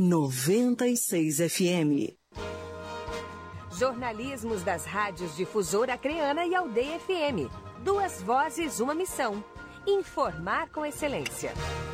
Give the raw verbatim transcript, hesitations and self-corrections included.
noventa e seis F M. Jornalismos das rádios Difusora Acreana e Aldeia F M. Duas vozes, uma missão. Informar com excelência.